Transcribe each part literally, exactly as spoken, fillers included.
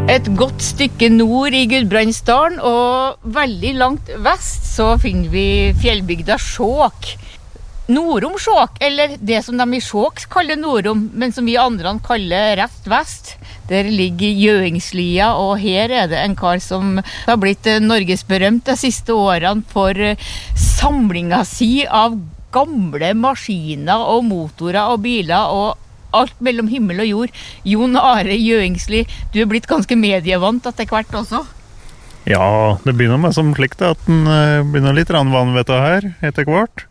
Et godt stykke nord i Gudbrandsdalen, og veldig langt vest så finner vi fjellbygda Skjåk. Nordom Skjåk, eller det som de i Skjåk kaller Nordom, men som vi andre kaller rett vest. Der ligger Gjøingslia, og her er det en kar som har blitt norgesberømt de siste årene for samlinga si av gamle maskiner og motorer og biler og alt mellom himmel og jord. Jon Are Gjøingsli, du er blitt ganske medievant etter hvert også. Ja, det begynner med som slikt at den begynner litt vanvettet her etter hvert.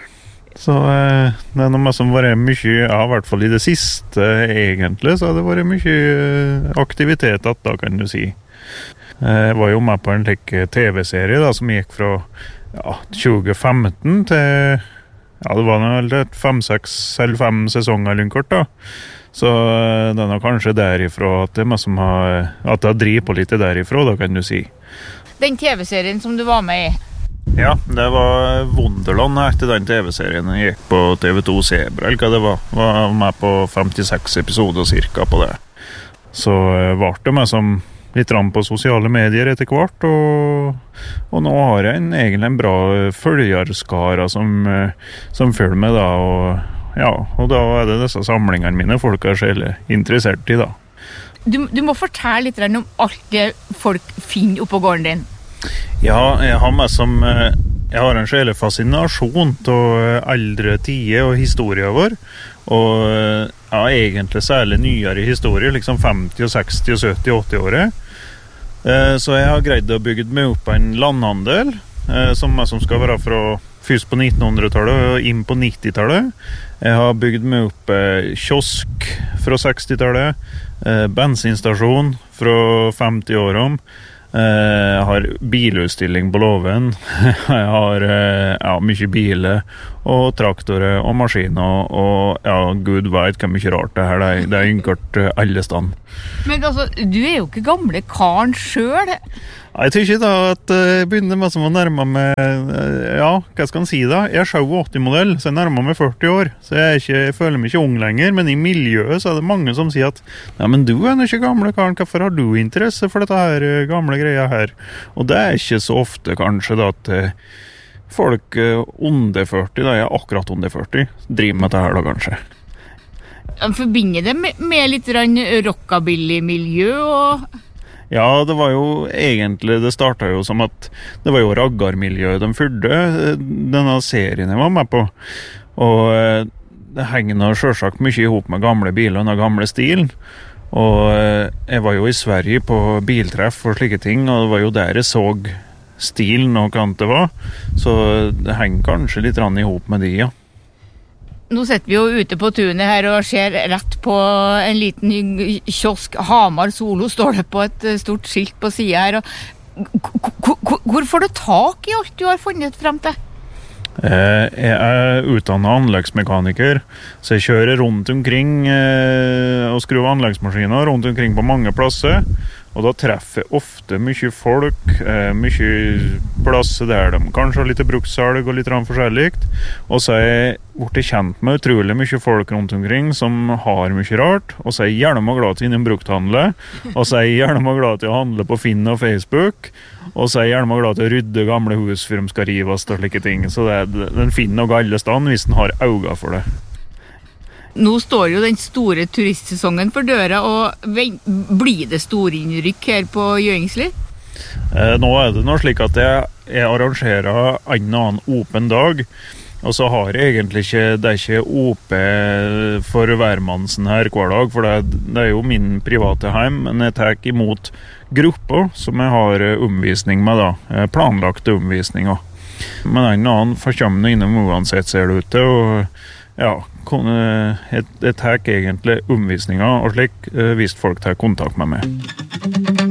Så eh, det er noe som har vært mye, ja, i hvert fall i det siste egentlig, så har det vært mye aktivitet at da, kan du si. Jeg var jo med på en like tv-serie da, som gikk fra ja, tjue femten til, ja, det var vel fem, seks eller fem sesonger eller kort da. Så det er kanskje derifra at det er meg som har, at det har drivet på litt derifra da, kan du si. Den tv-serien som du var med i? Ja, det var Wunderland etter den tv-serien. Jeg gikk på T V to Zebra, eller hva det var. Jeg var med på femtiseks episoder cirka på det. Så var det meg som litt rann på sosiale medier etter hvert, og, og nå har jeg en, egentlig en bra følgerskara som, som følger med da, og, ja, og da er det disse samlingene mine folk er selv interessert i da. Du, du må fortelle litt om alt det folk finner oppå gården din. Ja, jeg har meg som jeg har en sjele fascinasjon til eldre tider og historier vår, og ja, egentlig særlig nyere historier, liksom femti, seksti, sytti, åtti året. Så jeg har greid å bygge meg opp en landhandel, som, som skal være fra først på nittenhundretallet og inn på nittitallet. Jeg har bygd meg opp kiosk fra sekstitallet, bensinstasjon fra femti-årene, jeg har bilutstilling på låven. Jeg har ja, mye biler og traktorer og maskiner, og ja, Gud vet hva mye rart det her, det er, det er innkort alle stand. Men altså, du er jo ikke gamle karen selv. Jeg tror ikke da at jeg begynner med som å nærme meg, ja, hva skal jeg si da? Jeg er syttiåtte-modell, så jeg nærmer meg førti år, så jeg, er ikke, jeg føler meg ikke ung lenger, men i miljøet så er det mange som sier at «Nei, men du er ikke gamle karen, hvorfor har du interesse for dette her gamle greia her?» Og det er ikke så ofte kanskje da at folk under førti, da jeg er akkurat under førti, driver med dette her da kanskje. Jeg forbinder det med, med litt rockabilly-miljø og... Ja, det var jo egentlig, det startet jo som at det var jo raggarmiljøet de fyrde denne serien jeg var med på. Og det henger nå selvsagt mye ihop med gamle biler og gamle stilen. Og jeg var jo i Sverige på biltreff og slike ting, og det var jo der jeg så stilen og hva det var. Så det henger kanskje litt rann ihop med de, ja. Nå sitter vi jo ute på tunet her og ser rett på en liten kiosk. Hamar Solo står det på et stort skilt på siden her. Hvor får du tak i alt du har funnet frem til? Jeg er utdannet anleggsmekaniker, så jeg kjører rundt omkring og skrur anleggsmaskiner rundt omkring på mange plasser. Og da treffer jeg ofte mye folk, mye plasser der de kanskje har litt brukssalg og litt forskjellig. Og så er jeg blitt kjent med utrolig mye folk rundt omkring som har mye rart. Og så er jeg gjerne glad til innom brukthandle. Og så er jeg gjerne glad til å handle på Finn og Facebook. Og så er jeg gjerne glad til å rydde gamle hus før de skal rives og slike ting. Så det er, den finner noe alle stand hvis den har øyne for det. Nå står jo den store turistsesongen for døra, og blir det store innrykk her på Gjøingsli? Eh, nå er det noe slik at jeg, jeg arrangerer en annen åpen dag, og så har jeg egentlig ikke, det er ikke åpen for hvermannsen her hver dag, for det, det er jo min private heim, men jeg tar imot grupper som jeg har omvisning med da, planlagte omvisninger. Men en annen forkommer innom uansett ser det ute, og ja, jeg tar egentlig omvisninger og slik hvis folk tar kontakt med meg.